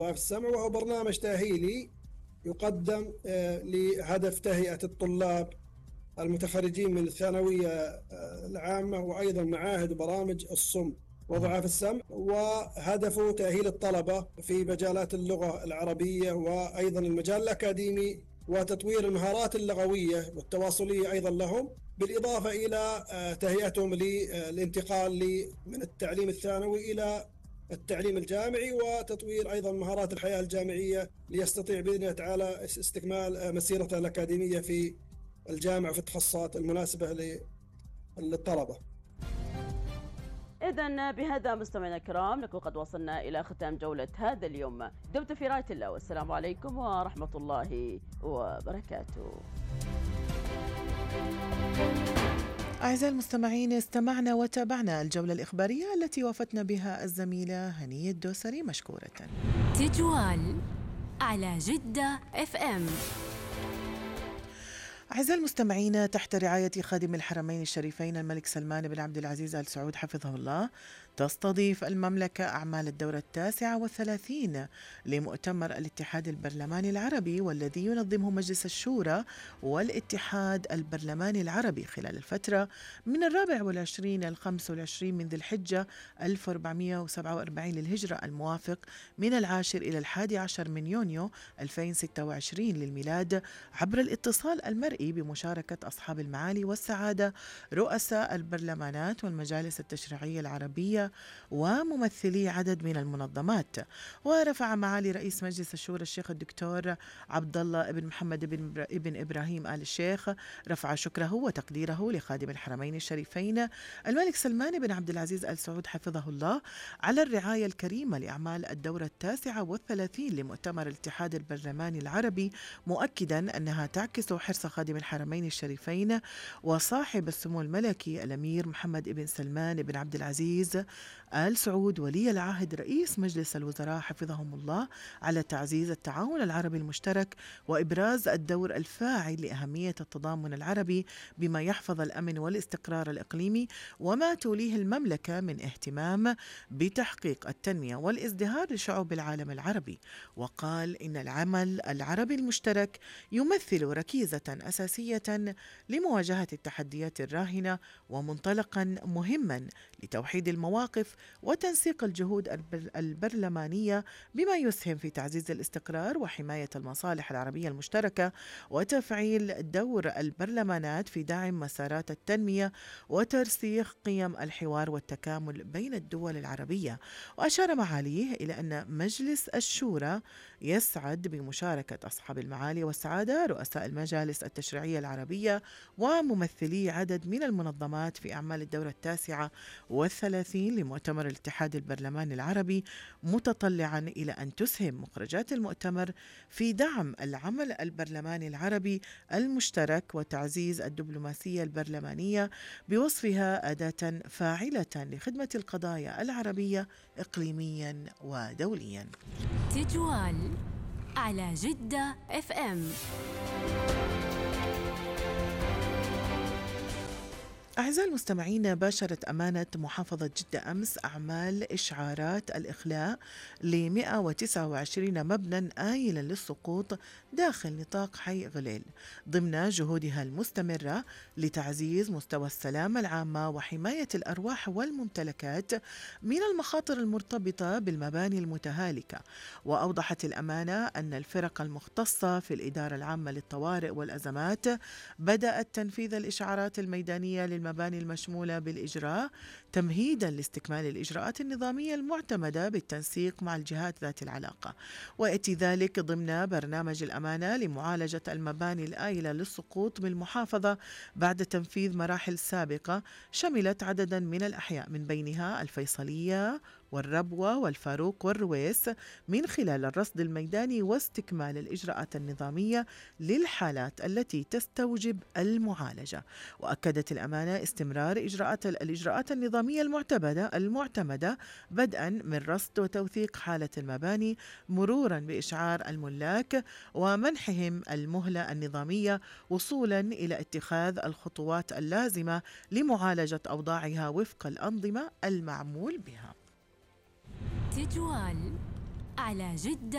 وظائف السمع، وهو برنامج تأهيلي يقدم لهدف تهيئة الطلاب المتخرجين من الثانوية العامة وأيضا معاهد وبرامج الصم وضعاف السمع، وهدفه تأهيل الطلبة في مجالات اللغة العربية وأيضا المجال الأكاديمي، وتطوير المهارات اللغوية والتواصلية أيضا لهم، بالإضافة إلى تهيئتهم للانتقال من التعليم الثانوي إلى التعليم الجامعي، وتطوير أيضا مهارات الحياة الجامعية ليستطيع بإذن الله تعالى استكمال مسيرته الأكاديمية في الجامعة في التخصصات المناسبة للطلبة. إذن بهذا مستمعينا الكرام نكون قد وصلنا إلى ختام جولة هذا اليوم. دمتم في رعاية الله، والسلام عليكم ورحمة الله وبركاته. أعزائي المستمعين، استمعنا وتابعنا الجولة الإخبارية التي وفتنا بها الزميلة هنية الدوسري مشكورة. تجوال على جدة FM. أعزائي المستمعين، تحت رعاية خادم الحرمين الشريفين الملك سلمان بن عبد العزيز آل سعود حفظه الله، تستضيف المملكة أعمال الدورة 39 لمؤتمر الاتحاد البرلماني العربي، والذي ينظمه مجلس الشورى والاتحاد البرلماني العربي خلال الفترة من 24 إلى 25 من ذي الحجة 1447 للهجرة، الموافق من 10 إلى 11 من يونيو 2026 للميلاد، عبر الاتصال المرئي بمشاركة أصحاب المعالي والسعادة رؤساء البرلمانات والمجالس التشريعية العربية وممثلي عدد من المنظمات. ورفع معالي رئيس مجلس الشورى الشيخ الدكتور عبد الله بن محمد بن إبراهيم آل الشيخ رفع شكره وتقديره لخادم الحرمين الشريفين الملك سلمان بن عبد العزيز آل سعود حفظه الله على الرعاية الكريمة لأعمال الدورة 39 لمؤتمر الاتحاد البرلماني العربي، مؤكدا أنها تعكس حرص خادم الحرمين الشريفين وصاحب السمو الملكي الأمير محمد بن سلمان بن عبد العزيز آل سعود ولي العهد رئيس مجلس الوزراء حفظهم الله على تعزيز التعاون العربي المشترك وإبراز الدور الفاعل لأهمية التضامن العربي بما يحفظ الأمن والاستقرار الإقليمي وما توليه المملكة من اهتمام بتحقيق التنمية والازدهار لشعوب العالم العربي. وقال إن العمل العربي المشترك يمثل ركيزة أساسية لمواجهة التحديات الراهنة ومنطلقا مهما لتوحيد المواقف وتنسيق الجهود البرلمانية بما يسهم في تعزيز الاستقرار وحماية المصالح العربية المشتركة وتفعيل دور البرلمانات في دعم مسارات التنمية وترسيخ قيم الحوار والتكامل بين الدول العربية. وأشار معاليه إلى أن مجلس الشورى يسعد بمشاركة أصحاب المعالي والسعادة رؤساء المجالس التشريعية العربية وممثلي عدد من المنظمات في أعمال الدورة 39 لمؤتمر الاتحاد البرلماني العربي، متطلعا إلى أن تسهم مخرجات المؤتمر في دعم العمل البرلماني العربي المشترك وتعزيز الدبلوماسية البرلمانية بوصفها أداة فاعلة لخدمة القضايا العربية إقليميا ودوليا. تجوال على جدة FM. أعزائي المستمعين، باشرت أمانة محافظة جدة أمس أعمال إشعارات الإخلاء ل 129 مبنى آيلا للسقوط داخل نطاق حي غليل، ضمن جهودها المستمرة لتعزيز مستوى السلامة العامة وحماية الأرواح والممتلكات من المخاطر المرتبطة بالمباني المتهالكة. وأوضحت الأمانة أن الفرق المختصة في الإدارة العامة للطوارئ والأزمات بدأت تنفيذ الإشعارات الميدانية للمباني المشمولة بالإجراء تمهيدا لاستكمال الإجراءات النظامية المعتمدة بالتنسيق مع الجهات ذات العلاقة. ويأتي ذلك ضمن برنامج الأمانة لمعالجة المباني الآيلة للسقوط بالمحافظة بعد تنفيذ مراحل سابقة شملت عددا من الأحياء من بينها الفيصلية والربوة والفاروق والرويس، من خلال الرصد الميداني واستكمال الإجراءات النظامية للحالات التي تستوجب المعالجة. وأكدت الأمانة استمرار الإجراءات النظامية المعتمدة بدءا من رصد وتوثيق حالة المباني مرورا بإشعار الملاك ومنحهم المهلة النظامية وصولا إلى اتخاذ الخطوات اللازمة لمعالجة أوضاعها وفق الأنظمة المعمول بها. تجوال على جدة